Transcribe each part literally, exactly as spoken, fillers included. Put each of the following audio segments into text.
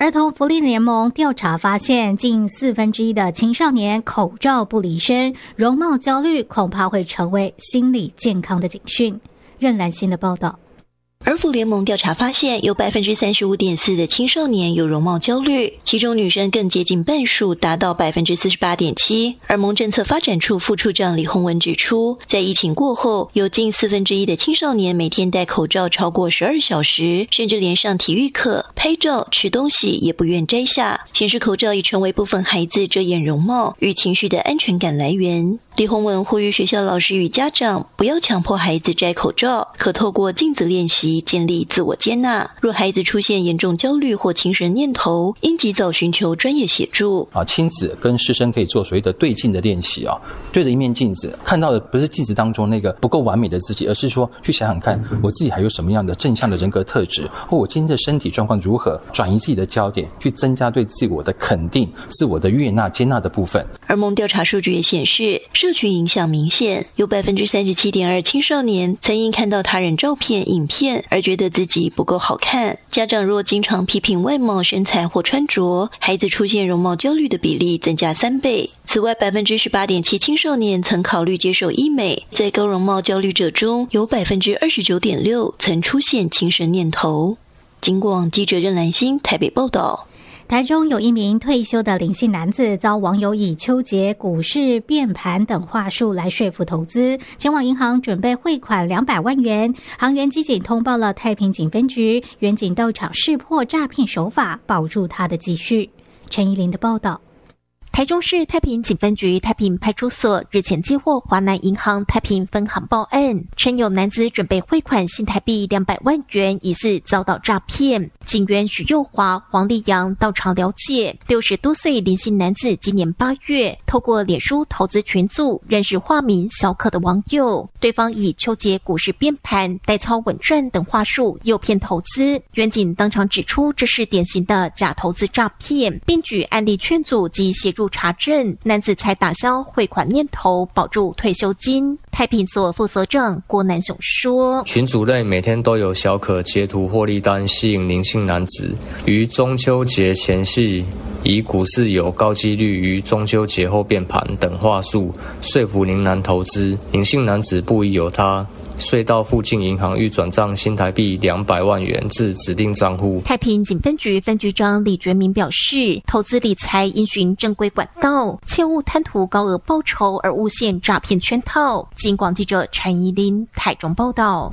儿童福利联盟调查发现，近四分之一的青少年口罩不离身，容貌焦虑恐怕会成为心理健康的警讯。任兰心的报道。 儿福联盟调查发现，有 百分之三十五点四 的青少年有容貌焦虑，其中女生更接近半数，达到 百分之四十八点七。儿盟政策发展处副处长李宏文指出，在疫情过后，有近四分之一的青少年每天戴口罩超过十二小时，甚至连上体育课、拍照、吃东西也不愿摘下，显示口罩已成为部分孩子遮掩容貌与情绪的安全感来源。李宏文呼吁学校老师与家长不要强迫孩子摘口罩，可透过镜子练习建立自我接纳。若孩子出现严重焦虑或轻生念头，应及早寻求专业协助。 啊，亲子跟师生可以做所谓的对镜的练习啊，对着一面镜子，看到的不是镜子当中那个不够完美的自己，而是说去想想看，我自己还有什么样的正向的人格特质，或我今天的身体状况如何，转移自己的焦点，去增加对自我的肯定、自我的悦纳、接纳的部分。 儿盟调查数据也显示，社群影响明显，有 百分之三十七点二 青少年曾因看到他人照片、影片而觉得自己不够好看。家长若经常批评外貌、身材或穿着，孩子出现容貌焦虑的比例增加三倍。此外 百分之十八点七 青少年曾考虑接受医美，在高容貌焦虑者中有 百分之二十九点六 曾出现轻生念头。警广记者任兰心台北报道。 台中有一名退休的林姓男子遭网友以秋节股市变盘等话术来说服投资，前往银行准备汇款两百万元。行员机警通报了太平警分局，员警到场识破诈骗手法，保住他的积蓄。陈怡琳的报道。 台中市太平警分局太平派出所日前接获华南银行太平分行报案，称有男子准备汇款新台币两百万元，疑似遭到诈骗。警员许佑华、黄立阳到场了解，六十多岁林姓男子今年八月透过脸书投资群组认识化名小可的网友，对方以秋节股市编盘、代操稳赚等话术诱骗投资。员警当场指出这是典型的假投资诈骗，并举案例劝阻及协助查证，男子才打消汇款念头，保住退休金。太平所副所长郭南雄说， 群组内每天都有小可截图获利单吸引林姓男子，于中秋节前夕以股市有高几率于中秋节后变盘等话术说服林男投资。林姓男子不疑有他，遂到附近银行预转账新台币两百万元至指定账户。 太平警分局分局长李觉明表示，投资理财应循正规管道，切勿贪图高额报酬而误陷诈骗圈套。警广记者陈怡琳台中报道。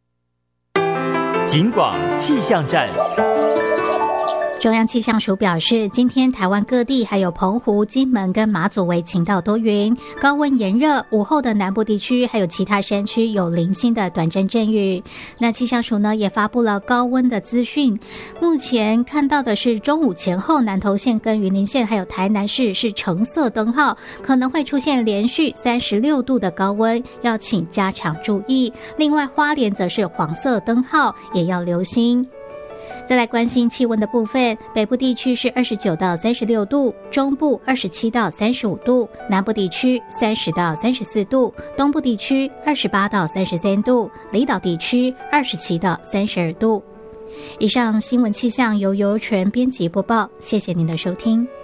警广气象站。 中央气象署表示，今天台湾各地还有澎湖、金门跟马祖为晴到多云，高温炎热，午后的南部地区还有其他山区有零星的短暂阵雨。那气象署呢也发布了高温的资讯，目前看到的是中午前后南投县跟云林县还有台南市是橙色灯号，可能会出现连续三十六度的高温，要请加强注意。另外花莲则是黄色灯号，也要留心。再来关心气温的部分，北部地区是二十九到三十六度，中部二十七到三十五度，南部地区三十到三十四度，东部地区二十八到三十三度，离岛地区二十七到三十二度。以上新闻气象由尤纯编辑播报，谢谢您的收听。